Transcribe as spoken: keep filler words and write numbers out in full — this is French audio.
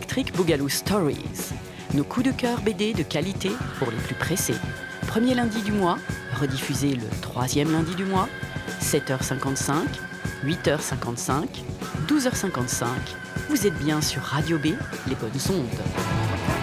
Electric Boogaloo Stories. Nos coups de cœur B D de qualité pour les plus pressés. Premier lundi du mois, rediffusé le troisième lundi du mois, sept heures cinquante-cinq, huit heures cinquante-cinq, douze heures cinquante-cinq. Vous êtes bien sur Radio B, les bonnes ondes.